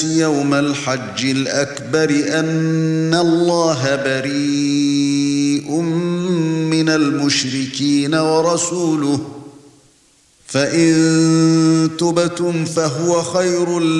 يوم الحج الأكبر أن الله بريء من المشركين ورسوله فإن تبتم فهو خير